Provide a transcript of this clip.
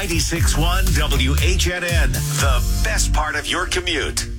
96.1 WHNN, the best part of your commute.